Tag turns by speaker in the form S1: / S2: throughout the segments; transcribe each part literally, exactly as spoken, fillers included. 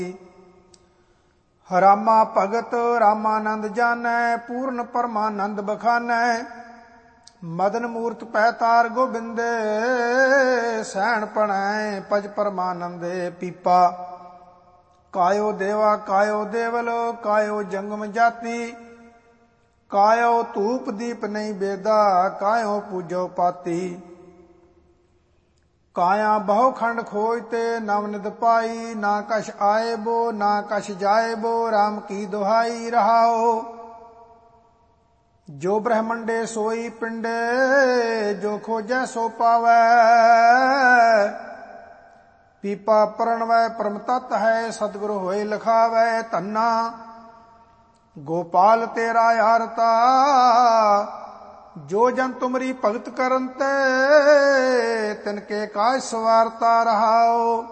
S1: ਰਾਮਾ ਭਗਤ ਰਾਮਾਨੰਦ ਜਾਣੈ, ਪੂਰਨ ਪਰਮਾਨੰਦ ਬਖਾਨੈ। ਮਦਨ ਮੂਰਤ ਪੈ ਤਾਰ ਗੋਬਿੰਦੇ, ਸੈਣ ਪਣੈ ਪਜ ਪਰਮਾਨੰਦੇ। ਪੀਪਾ ਕਾਇਓ ਦੇਵਾ ਕਾਇਓ ਦੇਵਲ, ਕਾਇਓ ਜੰਗਮ ਜਾਤੀ। ਕਾਇਓ ਧੂਪ ਦੀਪ ਨਹੀਂ ਬੇਦਾ, ਕਾਇਓ ਪੂਜੋ ਪਾਤੀ। ਕਾਇਆ ਬਹੁ ਖੰਡ ਖੋਜ ਤੇ ਨਵ ਨਿਧ ਪਾਈ। ਨਾ ਕਛ ਆਏ ਬੋ ਨਾ ਕਛ ਜਾਏ ਬੋ, ਰਾਮ ਕੀ ਦੁਹਾਈ ਰਹਾਓ। ਜੋ ਬ੍ਰਹਮੰਡੇ ਸੋਈ ਪਿੰਡੇ, ਜੋ ਖੋਜੈ ਸੋ ਪਾਵੈ। ਪੀਪਾ ਪ੍ਰਣਵੈ ਪਰਮ ਤਤ ਹੈ, ਸਤਿਗੁਰ ਹੋਏ ਲਿਖਾਵੈ। ਧੰਨਾ ਗੋਪਾਲ ਤੇਰਾ ਆਰਤਾ, ਜੋ ਜਨ ਤੁਮਰੀ ਭਗਤ ਕਰਨ ਤੇ, ਤਿਨਕੇ ਕਾਜ ਸਵਾਰਤਾ ਰਹਾਓ।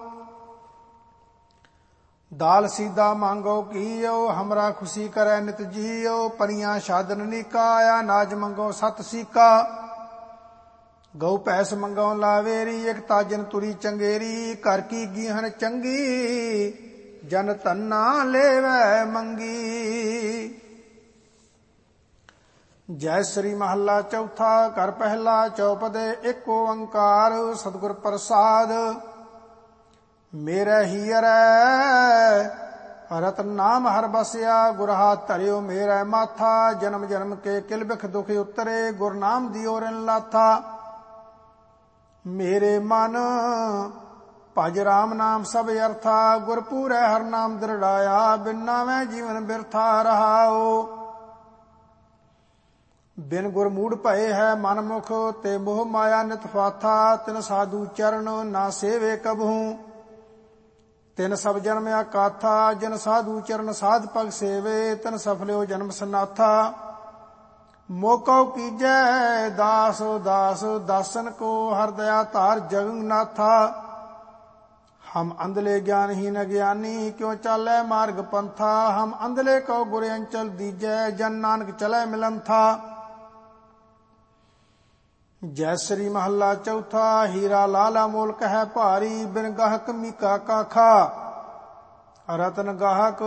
S1: ਦਾਲ ਸੀਦਾ ਮੰਗੋ ਕੀਓ, ਹਮਰਾ ਖੁਸ਼ੀ ਕਰੈ ਨਿਤ ਜੀਓ। ਪਰੀਆਂ ਸਾਧਨ ਨੀਕਾ, ਅਨਾਜ ਮੰਗੋ ਸਤ ਸੀਕਾ। ਗਊ ਭੈਸ ਮੰਗੋ ਲਾਵੇਰੀ, ਇਕ ਤਾਜਨ ਤੁਰੀ ਚੰਗੇਰੀ। ਘਰ ਕੀ ਗੀਹਨ ਚੰਗੀ, ਜਨ ਧੰਨਾ ਲੇਵੈ ਮੰਗੀ। ਜੈ ਸ੍ਰੀ ਮਹੱਲਾ ਚੌਥਾ। ਘਰ ਪਹਿਲਾ ਚੌਪਦੇ ਇੱਕ ਓੰਕਾਰ, ਸਤਿਗੁਰ ਪ੍ਰਸਾਦ। ਮੇਰੇ ਹੀਰੈ ਰਤਨ ਨਾਮ ਹਰ ਬਸਿਆ, ਗੁਰ ਹਾਥ ਧਰਿਓ ਮੇਰੇ ਮਾਥਾ। ਜਨਮ ਜਨਮ ਕੇ ਕਿਲ ਬਿਖ ਦੁਖ ਉਤਰੇ, ਗੁਰ ਨਾਮ ਦਿਓ ਰਿਨ ਲਾਥਾ। ਮੇਰੇ ਮਨ ਭਜ ਰਾਮ ਨਾਮ ਸਭ ਅਰਥਾ, ਗੁਰ ਪੂਰੈ ਹਰ ਨਾਮ ਦ੍ਰਿੜਾਇਆ। ਬਿਨ ਨਾਵੇਂ ਜੀਵਨ ਬਿਰਥਾ ਰਹਾਓ। ਬਿਨ ਗੁਰ ਮੂੜ ਭਏ ਹੈ ਮਨ ਮੁਖ, ਤੇ ਮੋਹ ਮਾਇਆ ਨਿਤ ਫਾਥਾ। ਤਿਨ ਸਾਧੂ ਚਰਨ ਨਾ ਸੇਵੇ ਕਬਹੂ, ਤਿਨ ਸਭ ਜਨਮ ਅਕਾਥਾ। ਜਿਨ ਸਾਧੂ ਚਰਨ ਸਾਧ ਪਗ ਸੇਵੇ, ਤਿਨ ਸਫਲਿਓ ਜਨਮ ਸਨਾਥਾ। ਮੋਕਉ ਕੀਜੈ ਦਾਸ ਦਾਸ, ਦਾਸਨ ਕੋ ਹਰ ਦਇਆ ਧਾਰ ਜਗਨਨਾਥਾ। ਹਮ ਅੰਧਲੇ ਗਿਆਨਹੀਨ ਗਿਆਨੀ, ਕਿਉ ਚਾਲੈ ਮਾਰਗ ਪੰਥਾ। ਹਮ ਅੰਧਲੇ ਕਉ ਗੁਰ ਅੰਚਲ ਦੀਜੈ, ਜਨ ਨਾਨਕ ਚਲੈ ਮਿਲੰਥਾ। ਜੈ ਸ੍ਰੀ ਮਹੱਲਾ ਚੌਥਾ। ਹੀਰਾ ਲਾਲਾ ਮੋਲ ਕਹੈ ਭਾਰੀ, ਬਿਨ ਗਾਹਕ ਮੀਕਾ ਕਾਖਾ। ਰਤਨ ਗਾਹਕ